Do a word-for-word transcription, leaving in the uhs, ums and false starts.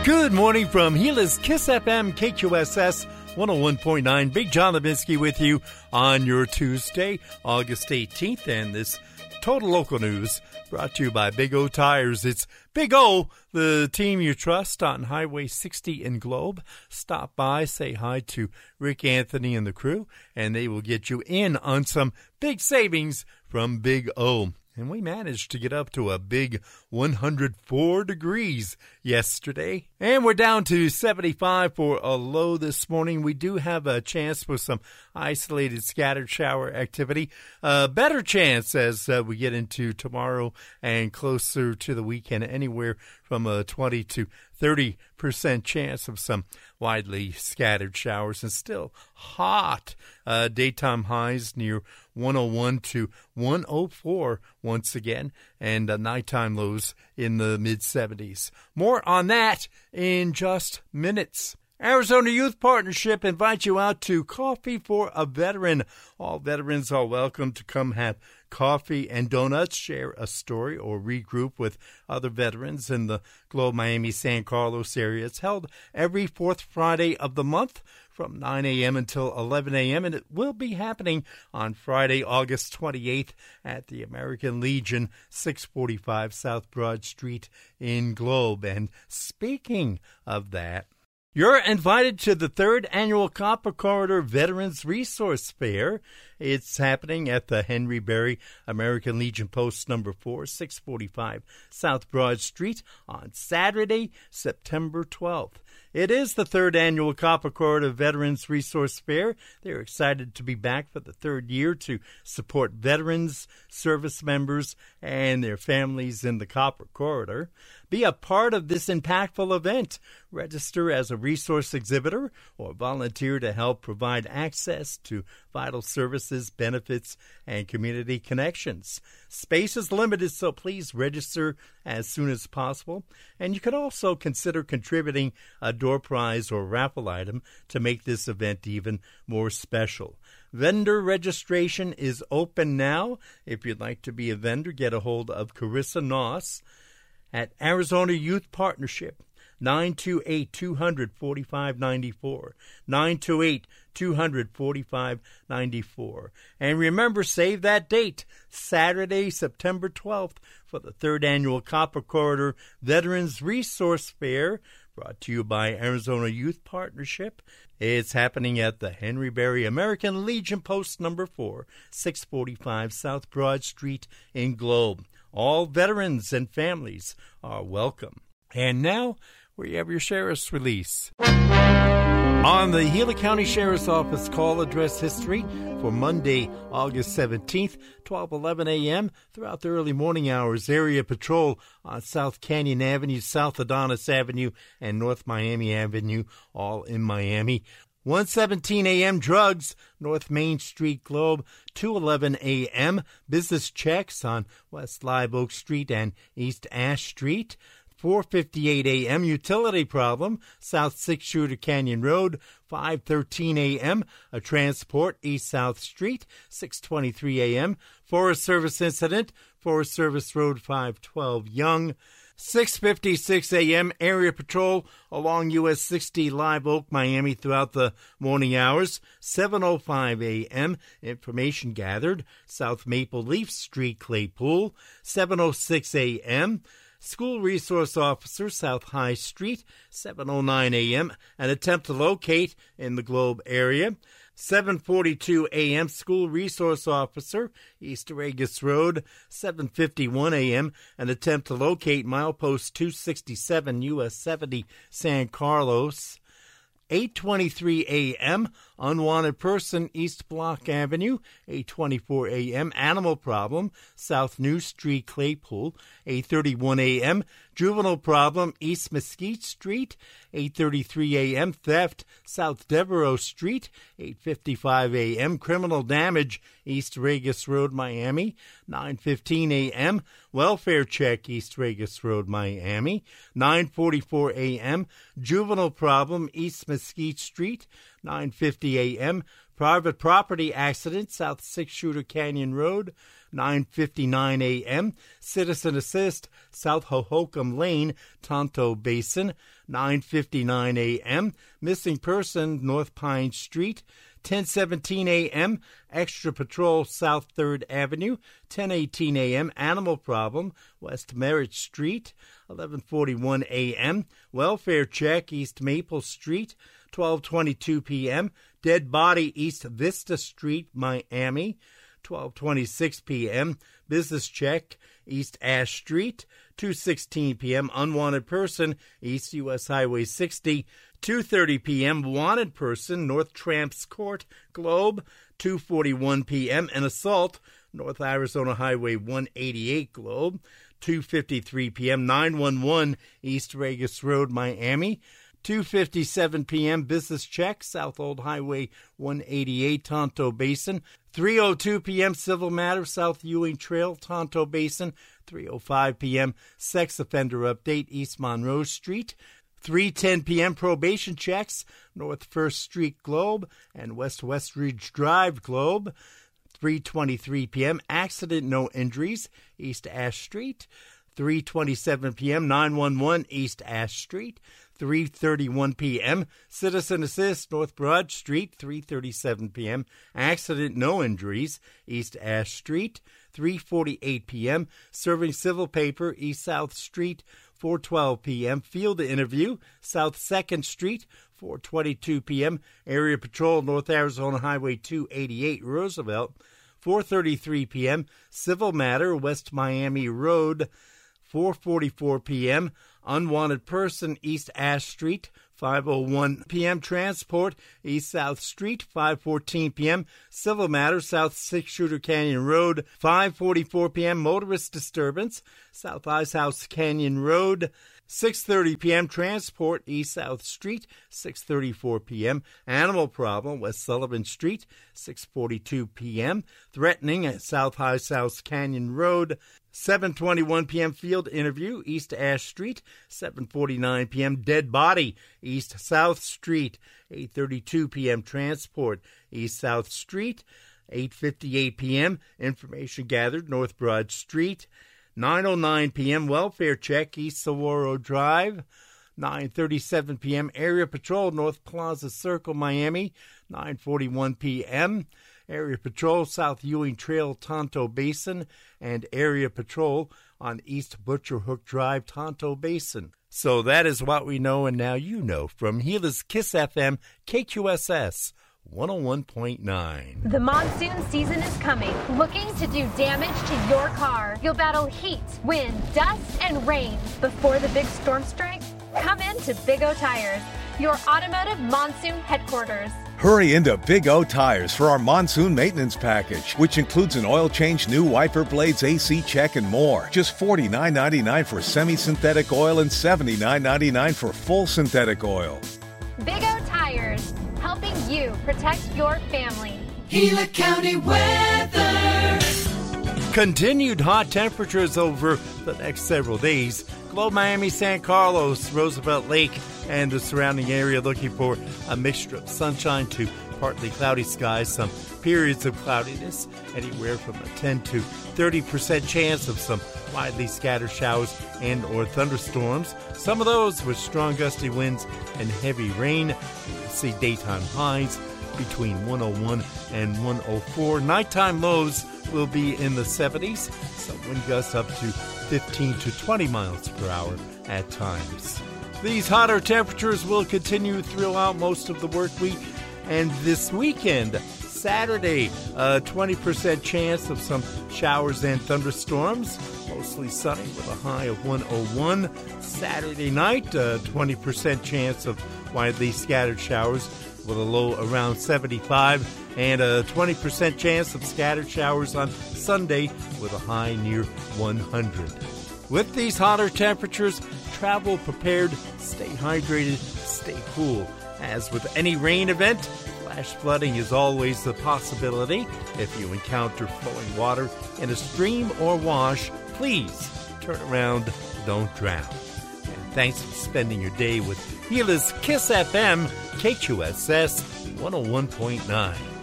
Good morning from Gila's Kiss F M, K Q S S one oh one point nine. Big John Levinsky with you on your Tuesday, August eighteenth. And this Total Local News brought to you by Big O Tires. It's Big O, the team you trust on Highway sixty in Globe. Stop by, say hi to Rick Anthony and the crew, and they will get you in on some big savings from Big O. And we managed to get up to a big one hundred four degrees yesterday. And we're down to seventy-five for a low this morning. We do have a chance for some isolated scattered shower activity. A better chance as uh, we get into tomorrow and closer to the weekend, anywhere from a twenty to thirty percent chance of some widely scattered showers, and still hot. Uh, daytime highs near one oh one to one oh four once again, and uh, nighttime lows in the mid seventies. More on that in just minutes. Arizona Youth Partnership invites you out to Coffee for a Veteran. All veterans are welcome to come have coffee and donuts, share a story, or regroup with other veterans in the Globe, Miami, San Carlos area. It's held every fourth Friday of the month from nine a.m. until eleven a.m., and it will be happening on Friday, August twenty-eighth at the American Legion, six forty-five South Broad Street in Globe. And speaking of that, you're invited to the third annual Copper Corridor Veterans Resource Fair. It's happening at the Henry Berry American Legion Post number four, six forty-five South Broad Street on Saturday, September twelfth. It is the third annual Copper Corridor Veterans Resource Fair. They're excited to be back for the third year to support veterans, service members, and their families in the Copper Corridor. Be a part of this impactful event. Register as a resource exhibitor or volunteer to help provide access to vital services, benefits, and community connections. Space is limited, so please register as soon as possible. And you could also consider contributing a door prize or raffle item to make this event even more special. Vendor registration is open now. If you'd like to be a vendor, get a hold of Carissa Noss at Arizona Youth Partnership, nine two eight, two hundred, forty-five ninety-four, nine two eight, two hundred, forty-five ninety-four. And remember, save that date, Saturday, September twelfth, for the third annual Copper Corridor Veterans Resource Fair, brought to you by Arizona Youth Partnership. It's happening at the Henry Berry American Legion Post number four, six forty-five South Broad Street in Globe. All veterans and families are welcome. And now, we have your Sheriff's Release. On the Gila County Sheriff's Office call address history for Monday, August seventeenth, twelve eleven a.m. throughout the early morning hours, area patrol on South Canyon Avenue, South Adonis Avenue, and North Miami Avenue, all in Miami. one seventeen a.m. drugs, North Main Street Globe, two eleven a.m. business checks on West Live Oak Street and East Ash Street. four fifty-eight a.m. utility problem, South Six Shooter Canyon Road. five thirteen a.m. a transport, East South Street. six twenty-three a.m. Forest Service incident, Forest Service Road five twelve Young. six fifty-six a.m. area patrol along U S sixty Live Oak, Miami throughout the morning hours. seven oh five a.m. information gathered, South Maple Leaf Street, Claypool. seven oh six a.m. School Resource Officer, South High Street. seven oh nine a.m. an attempt to locate in the Globe area. seven forty-two a.m. School Resource Officer, East Aragus Road. seven fifty-one a.m. an attempt to locate milepost two sixty-seven U S seventy San Carlos. eight twenty-three a.m. unwanted person, East Block Avenue. eight twenty-four a.m. animal problem, South New Street, Claypool. eight thirty-one a.m. juvenile problem, East Mesquite Street. eight thirty-three a.m. theft, South Devereaux Street. eight fifty-five a.m. criminal damage, East Regis Road, Miami. nine fifteen a.m. welfare check, East Regis Road, Miami. nine forty-four a.m. juvenile problem, East Mesquite Street. nine fifty a.m. private property accident, South Six Shooter Canyon Road. nine fifty-nine a.m. Citizen Assist, South Hohokam Lane, Tonto Basin, nine fifty-nine a.m. Missing Person, North Pine Street, ten seventeen a.m. Extra Patrol, South third Avenue, ten eighteen a.m. Animal Problem, West Merritt Street, eleven forty-one a.m. Welfare Check, East Maple Street, twelve twenty-two p.m. Dead Body, East Vista Street, Miami, twelve twenty-six p.m. Business Check, East Ash Street, two sixteen p.m. Unwanted Person, East U S Highway sixty, two thirty p.m. Wanted Person, North Tramps Court, Globe, two forty-one p.m. An Assault, North Arizona Highway one eighty-eight, Globe, two fifty-three p.m. nine one one, East Regis Road, Miami, two fifty-seven p.m. Business Check, South Old Highway one eighty-eight, Tonto Basin, three oh two p.m. Civil Matter, South Ewing Trail, Tonto Basin, three oh five p.m. Sex Offender Update, East Monroe Street, three ten p.m. Probation Checks, North First Street, Globe, and West Westridge Drive, Globe, three twenty-three p.m. Accident, no injuries, East Ash Street, three twenty-seven p.m. nine one one, East Ash Street, three thirty-one p.m. Citizen Assist, North Broad Street, three thirty-seven p.m. Accident, no injuries, East Ash Street, three forty-eight p.m. Serving Civil Paper, East South Street, four twelve p.m. Field Interview, South second Street, four twenty-two p.m. Area Patrol, North Arizona Highway two eighty-eight, Roosevelt, four thirty-three p.m. Civil Matter, West Miami Road, four forty-four p.m. Unwanted Person, East Ash Street, five oh one p.m. Transport, East South Street, five fourteen p.m. Civil Matter, South Six Shooter Canyon Road, five forty-four p.m. Motorist Disturbance, South Ice House Canyon Road, six thirty p.m. Transport, East South Street, six thirty-four p.m. Animal Problem, West Sullivan Street, six forty-two p.m. Threatening at South Ice House Canyon Road, seven twenty-one p.m. Field Interview, East Ash Street, seven forty-nine p.m. Dead Body, East South Street, eight thirty-two p.m. Transport, East South Street, eight fifty-eight p.m. Information gathered, North Broad Street, nine oh nine p.m. Welfare Check, East Saguaro Drive, nine thirty-seven p.m. Area Patrol, North Plaza Circle, Miami, nine forty-one p.m. Area Patrol, South Ewing Trail, Tonto Basin, and Area Patrol on East Butcher Hook Drive, Tonto Basin. So that is what we know, and now you know from Gila's Kiss F M, K Q S S one oh one point nine. The monsoon season is coming. Looking to do damage to your car? You'll battle heat, wind, dust, and rain before the big storm strikes? Come into Big O Tires, your automotive monsoon headquarters. Hurry into Big O Tires for our monsoon maintenance package, which includes an oil change, new wiper blades, A C check, and more. Just forty-nine ninety-nine for semi-synthetic oil and seventy-nine ninety-nine for full synthetic oil. Big O Tires, helping you protect your family. Gila County weather. Continued hot temperatures over the next several days. Globe, Miami, San Carlos, Roosevelt Lake, and the surrounding area looking for a mixture of sunshine to partly cloudy skies, some periods of cloudiness, anywhere from a ten to thirty percent chance of some widely scattered showers and or thunderstorms. Some of those with strong gusty winds and heavy rain. You'll see daytime highs between one oh one and one oh four. Nighttime lows will be in the seventies. Some wind gusts up to fifteen to twenty miles per hour at times. These hotter temperatures will continue throughout most of the work week and this weekend. Saturday, a twenty percent chance of some showers and thunderstorms, mostly sunny with a high of one oh one. Saturday night, a twenty percent chance of widely scattered showers with a low around seventy-five, and a twenty percent chance of scattered showers on Sunday with a high near one hundred. With these hotter temperatures, travel prepared, stay hydrated, stay cool. As with any rain event, flash flooding is always a possibility. If you encounter flowing water in a stream or wash, please turn around, don't drown. And thanks for spending your day with Gila's Kiss F M, K Q S S one oh one point nine.